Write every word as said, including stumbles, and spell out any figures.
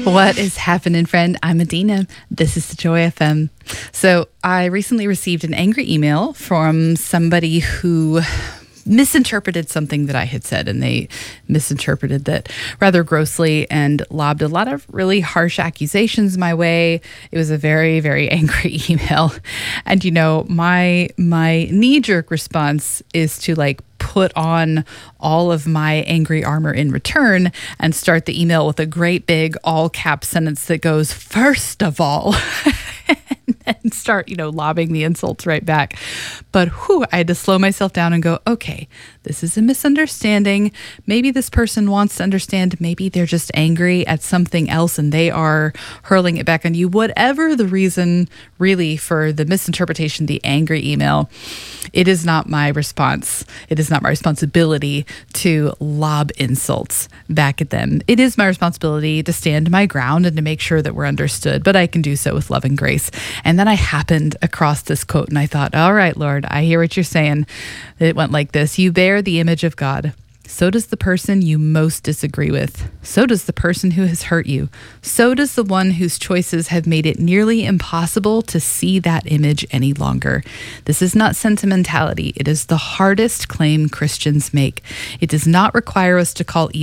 What is happening, friend? I'm Adina. This is the Joy F M. So I recently received an angry email from somebody who misinterpreted something that I had said, and they misinterpreted that rather grossly and lobbed a lot of really harsh accusations my way. It was a very, very angry email. And, you know, my my knee-jerk response is to like put on all of my angry armor in return and start the email with a great big all cap sentence that goes, first of all, and start, you know, lobbing the insults right back. But whew, I had to slow myself down and go, okay, this is a misunderstanding. Maybe this person wants to understand. Maybe they're just angry at something else and they are hurling it back on you. Whatever the reason really for the misinterpretation, the angry email, it is not my response. It is not my responsibility to lob insults back at them. It is my responsibility to stand my ground and to make sure that we're understood, but I can do so with love and grace. And then I happened across this quote and I thought, all right, Lord, I hear what you're saying. It went like this: you bear the image of God. So does the person you most disagree with. So does the person who has hurt you. So does the one whose choices have made it nearly impossible to see that image any longer. This is not sentimentality. It is the hardest claim Christians make. It does not require us to call